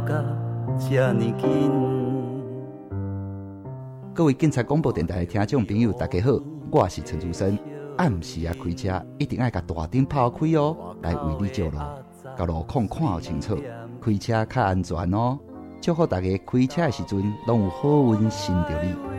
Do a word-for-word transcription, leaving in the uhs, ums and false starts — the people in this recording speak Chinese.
甲这呢紧。 各位警察广播电台的听众朋友，大家好，我是陈竹生。暗时啊开车一定要甲大灯泡开哦，来为你照路，甲路况看好清楚，开车较安全哦。祝福大家开车的时阵，拢有好运寻到你。